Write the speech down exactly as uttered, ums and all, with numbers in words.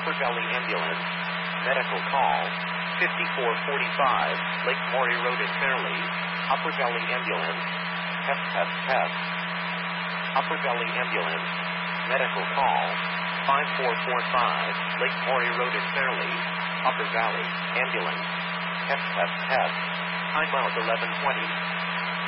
Upper Valley Ambulance, medical call, fifty-four forty-five, Lake Maury Road in Fairley. Upper Valley Ambulance, test, test, test. Upper Valley Ambulance, medical call, five four four five, Lake Maury Road in Fairley. Upper Valley Ambulance, test, test, test. Time out eleven twenty.